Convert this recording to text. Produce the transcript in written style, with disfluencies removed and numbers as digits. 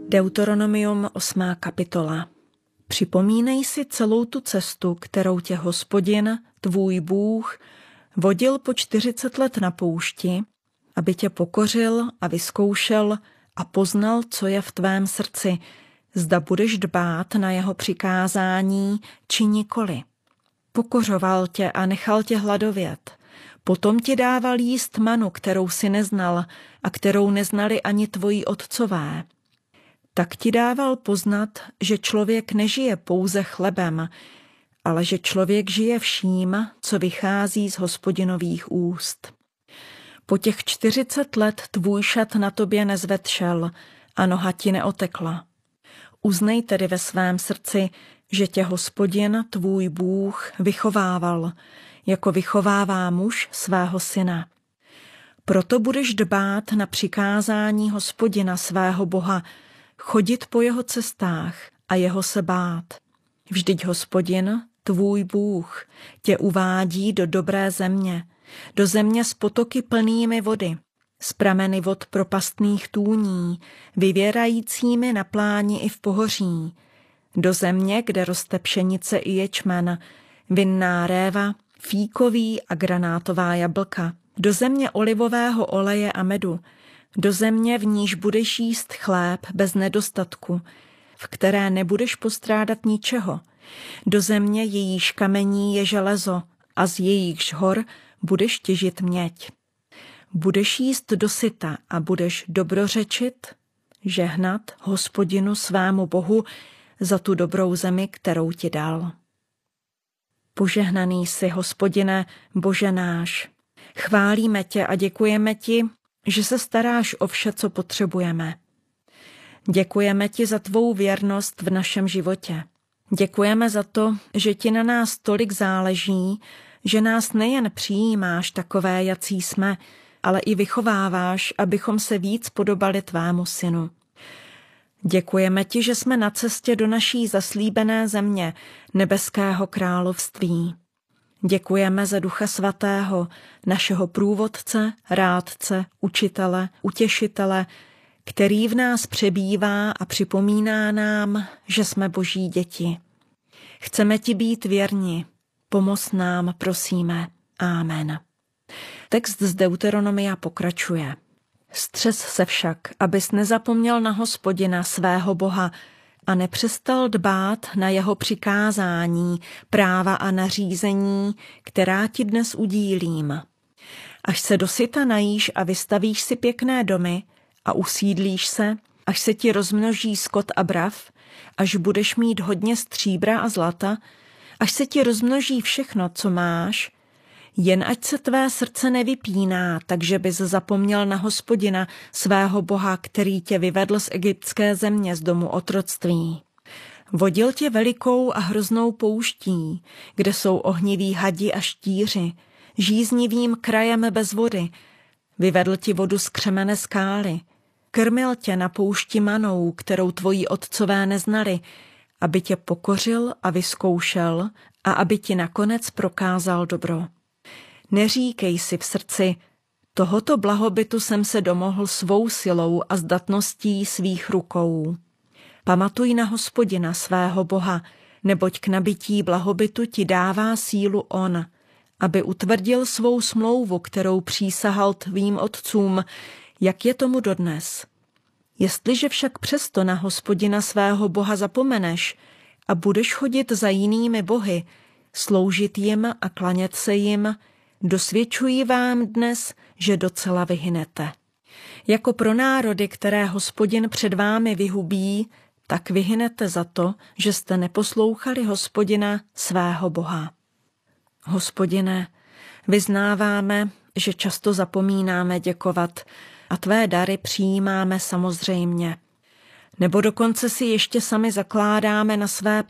Deuteronomium 8. kapitola. Připomínej si celou tu cestu, kterou tě Hospodin, tvůj Bůh, vodil po 40 let na poušti, aby tě pokořil a vyzkoušel a poznal, co je v tvém srdci, zda budeš dbát na jeho přikázání, či nikoli. Pokořoval tě a nechal tě hladovět. Potom ti dával jíst manu, kterou si neznal a kterou neznali ani tvoji otcové. Tak ti dával poznat, že člověk nežije pouze chlebem, ale že člověk žije vším, co vychází z Hospodinových úst. Po těch 40 let tvůj šat na tobě nezvetšel a noha ti neotekla. Uznej tedy ve svém srdci, že tě Hospodin, tvůj Bůh, vychovával, jako vychovává muž svého syna. Proto budeš dbát na přikázání Hospodina svého Boha, chodit po jeho cestách a jeho se bát. Vždyť Hospodin, tvůj Bůh, tě uvádí do dobré země, do země s potoky plnými vody, s prameny vod propastných tůní, vyvěrajícími na pláni i v pohoří, do země, kde roste pšenice i ječmen, vinná réva, fíkový a granátová jablka, do země olivového oleje a medu, do země, v níž budeš jíst chléb bez nedostatku, v které nebudeš postrádat ničeho, do země, jejíž kamení je železo a z jejíchž hor budeš těžit měď. Budeš jíst dosyta a budeš dobrořečit, žehnat Hospodinu svému Bohu za tu dobrou zemi, kterou ti dal. Požehnaný jsi, Hospodine, Bože náš. Chválíme tě a děkujeme ti, že se staráš o vše, co potřebujeme. Děkujeme ti za tvou věrnost v našem životě. Děkujeme za to, že ti na nás tolik záleží, že nás nejen přijímáš takové, jací jsme, ale i vychováváš, abychom se víc podobali tvému synu. Děkujeme ti, že jsme na cestě do naší zaslíbené země, nebeského království. Děkujeme za Ducha Svatého, našeho průvodce, rádce, učitele, utěšitele, který v nás přebývá a připomíná nám, že jsme Boží děti. Chceme ti být věrni. Pomoz nám, prosíme. Amen. Text z Deuteronomia pokračuje. Střes se však, abys nezapomněl na Hospodina svého Boha a nepřestal dbát na jeho přikázání, práva a nařízení, která ti dnes udílím. Až se dosyta najíš a vystavíš si pěkné domy a usídlíš se, až se ti rozmnoží skot a brav, až budeš mít hodně stříbra a zlata, až se ti rozmnoží všechno, co máš, jen ať se tvé srdce nevypíná, takže bys zapomněl na Hospodina, svého Boha, který tě vyvedl z egyptské země, z domu otroctví. Vodil tě velikou a hroznou pouští, kde jsou ohniví hadi a štíři, žíznivým krajem bez vody. Vyvedl ti vodu z křemene skály. Krmil tě na poušti manou, kterou tvoji otcové neznali, aby tě pokořil a vyzkoušel a aby ti nakonec prokázal dobro. Neříkej si v srdci, tohoto blahobytu jsem se domohl svou silou a zdatností svých rukou. Pamatuj na Hospodina svého Boha, neboť k nabytí blahobytu ti dává sílu on, aby utvrdil svou smlouvu, kterou přísahal tvým otcům, jak je tomu dodnes. Jestliže však přesto na Hospodina svého Boha zapomeneš a budeš chodit za jinými bohy, sloužit jim a klanět se jim, dosvědčuji vám dnes, že docela vyhynete. Jako pro národy, které Hospodin před vámi vyhubí, tak vyhynete za to, že jste neposlouchali Hospodina svého Boha. Hospodine, vyznáváme, že často zapomínáme děkovat a tvé dary přijímáme samozřejmě. Nebo dokonce si ještě sami zakládáme na své